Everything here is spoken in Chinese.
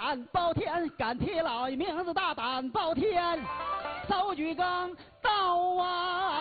胆包天，赶铁老爷名字大胆包天，手举钢刀啊！